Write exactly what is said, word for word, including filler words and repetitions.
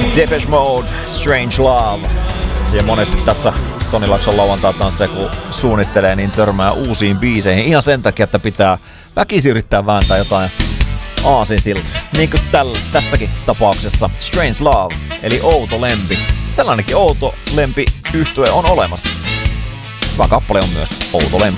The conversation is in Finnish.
Depeche Mode, Strange Love. Ja monesti tässä Toni Laakson lauantai-tansseja kun suunnittelee, niin törmää uusiin biiseihin ihan sen takia, että pitää väkisin yrittää vääntää jotain aasinsilta. Niin kuin täl, tässäkin tapauksessa Strange Love, eli outo lempi. Sellainenkin outo lempi yhtye on olemassa. Hyvä kappale on myös outo lempi.